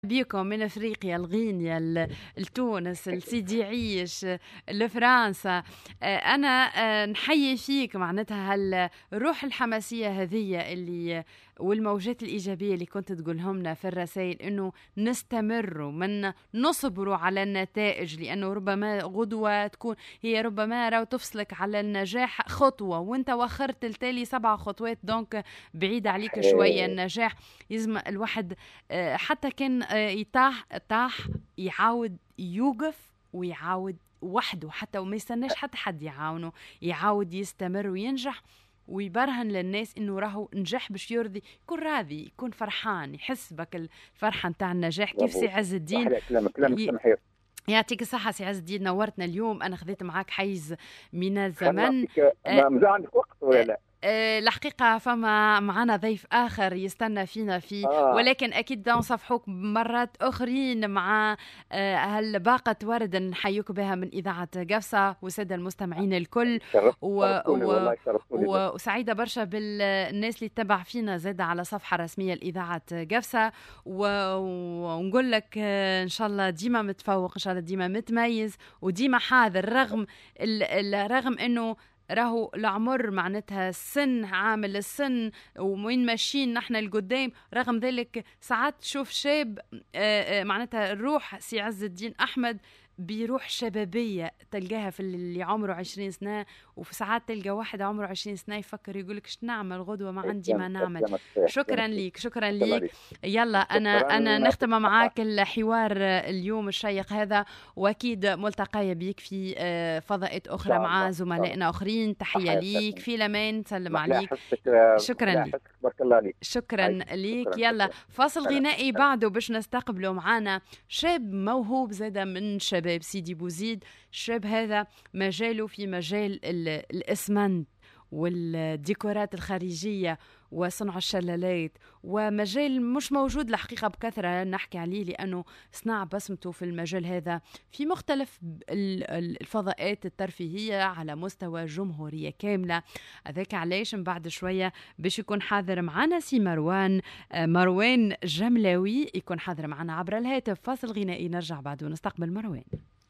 بيكم من افريقيا، الغينيا، لتونس، لسيدي عيش، لفرنسا. انا نحيي فيك معناتها الروح الحماسيه هذه اللي والموجات الايجابيه اللي كنت تقولهم لنا في الرسائل، انه نستمروا من نصبروا على النتائج، لانه ربما غدوه تكون هي ربما راو تفصلك على النجاح خطوه وانت وخرت التالي 7 خطوات، دونك بعيد عليك شويه النجاح. يلزم الواحد حتى كان طاح يعاود يوقف ويعاود وحده، حتى وما يستناش حتى حد يعاونه، يعاود يستمر وينجح ويبرهن للناس انه راهو نجح باش يرضي، يكون راضي، يكون فرحان، يحس بك الفرحه نتاع النجاح. كيف سي عز الدين يعطيك الصحة سي عز الدين، نورتنا اليوم. أنا خذيت معاك حيز من الزمن. مازال عندك وقت ولا لا؟ الحقيقة فما معنا ضيف آخر يستنى فينا فيه، ولكن أكيد نصفحوك مرات أخرين مع هالباقة ورد نحيوك بها من إذاعة قفصة والسادة المستمعين الكل. وسعيدة برشا بالناس اللي تتبع فينا زادة على صفحة رسمية لإذاعة قفصة، ونقول لك إن شاء الله ديما متفوق، إن شاء الله ديما متميز وديما حاضر، رغم أنه راهو العمر معناتها السن عامل السن وين ماشيين نحن القدام، رغم ذلك ساعات تشوف شاب معناتها الروح سي عز الدين أحمد بروح شبابية تلقاها في اللي عمره 20 سنة، وفي ساعات تلقى واحد عمره 20 سنة يفكر يقولك ايش نعمل غدوة، ما عندي ما نعمل. شكرا ليك، شكرا ليك. يلا أنا نختم معاك الحوار اليوم الشيق هذا، وأكيد ملتقايا بيك في فضاءات أخرى مع زملائنا آخرين. تحية ليك، في الأمان، سلم عليك. شكرا ليك، شكرا ليك. يلا فاصل غنائي بعده باش نستقبله معانا شاب موهوب زادة من شباب سيدي بوزيد. الشاب هذا مجاله في مجال الإسمنت والديكورات الخارجية وصنع الشلالات، ومجال مش موجود الحقيقة بكثرة نحكي عليه، لأنه صنع بصمته في المجال هذا في مختلف الفضاءات الترفيهية على مستوى جمهورية كاملة. هذاك علاش من بعد شوية باش يكون حاضر معنا سي مروان جملاوي، يكون حاضر معنا عبر الهاتف. فاصل غنائي نرجع بعد ونستقبل مروان.